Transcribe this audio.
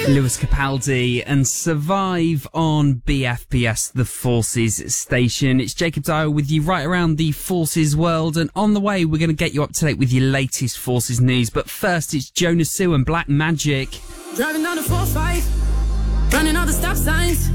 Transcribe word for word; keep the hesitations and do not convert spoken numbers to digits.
Lewis Capaldi and Survive on B F P S, the Forces station. It's Jacob Dyer with you right around the Forces world, and on the way we're going to get you up to date with your latest Forces news. But first, it's Jonas Sue and Black Magic. Driving down the four five, running all the stop signs.